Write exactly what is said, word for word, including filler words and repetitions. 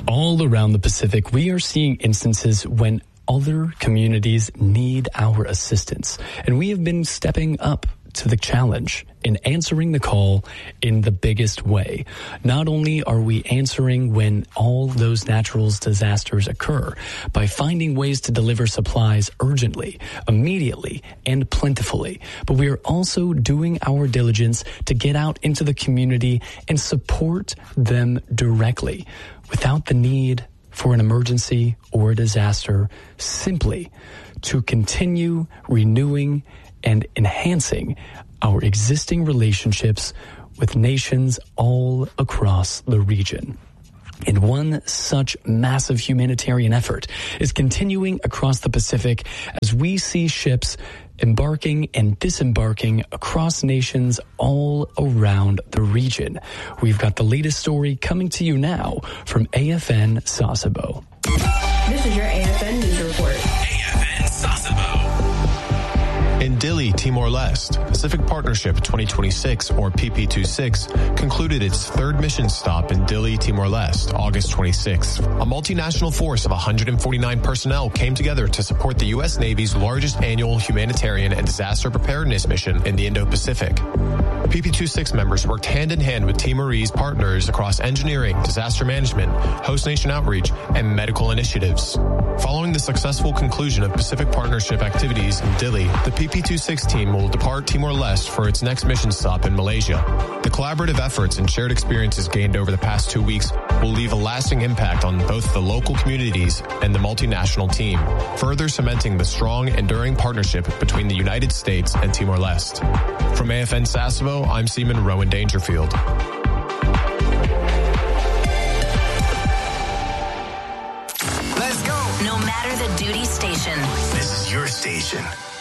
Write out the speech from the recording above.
All around the Pacific, we are seeing instances when other communities need our assistance, and we have been stepping up to the challenge in answering the call in the biggest way. Not only are we answering when all those natural disasters occur by finding ways to deliver supplies urgently, immediately, and plentifully, but we are also doing our diligence to get out into the community and support them directly without the need for an emergency or a disaster, simply to continue renewing and enhancing our existing relationships with nations all across the region. And one such massive humanitarian effort is continuing across the Pacific as we see ships embarking and disembarking across nations all around the region. We've got the latest story coming to you now from A F N Sasebo. This is your A F N News Report. A F N Sasebo. In Dili, Timor-Leste, Pacific Partnership twenty twenty-six, or P P twenty-six, concluded its third mission stop in Dili, Timor-Leste, August twenty-sixth. A multinational force of one hundred forty-nine personnel came together to support the U S Navy's largest annual humanitarian and disaster preparedness mission in the Indo-Pacific. P P twenty-six members worked hand-in-hand with Timorese partners across engineering, disaster management, host nation outreach, and medical initiatives. Following the successful conclusion of Pacific Partnership activities in Dili, the P P twenty-six team will depart Timor-Leste for its next mission stop in Malaysia. The collaborative efforts and shared experiences gained over the past two weeks will leave a lasting impact on both the local communities and the multinational team, further cementing the strong, enduring partnership between the United States and Timor-Leste. From A F N Sasebo, I'm Seaman Rowan Dangerfield. Let's go. No matter the duty station. This is your station.